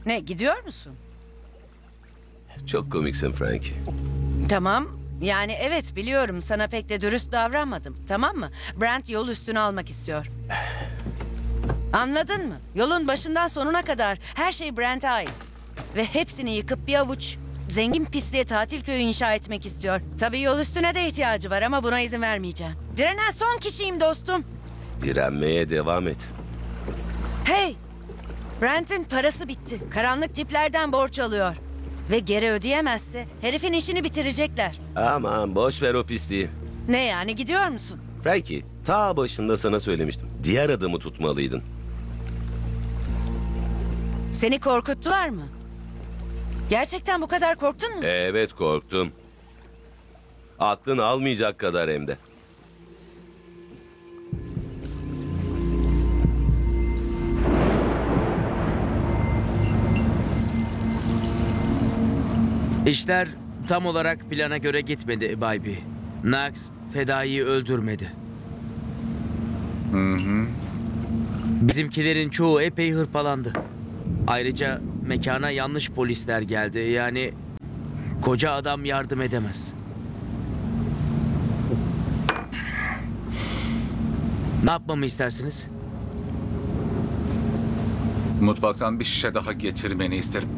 Ne, gidiyor musun? Çok komiksin Frankie. Tamam. Yani evet biliyorum sana pek de dürüst davranmadım. Tamam mı? Brent yol üstüne almak istiyor. Anladın mı? Yolun başından sonuna kadar her şey Brent'e ait. Ve hepsini yıkıp bir avuç zengin pisliğe tatil köyü inşa etmek istiyor. Tabii yol üstüne de ihtiyacı var ama buna izin vermeyeceğim. Direnen son kişiyim dostum. Direnmeye devam et. Hey! Brent'in parası bitti. Karanlık tiplerden borç alıyor. Ve geri ödeyemezse herifin işini bitirecekler. Aman boş ver o pisliği. Ne yani, gidiyor musun? Frankie, ta başında sana söylemiştim. Diğer adımı tutmalıydın. Seni korkuttular mı? Gerçekten bu kadar korktun mu? Evet, korktum. Aklın almayacak kadar hem de. İşler tam olarak plana göre gitmedi Bay B. Knox Fedai'yi öldürmedi. Bizimkilerin çoğu epey hırpalandı. Ayrıca mekana yanlış polisler geldi. Yani koca adam yardım edemez. Ne yapmamı istersiniz? Mutfaktan bir şişe daha getirmeni isterim.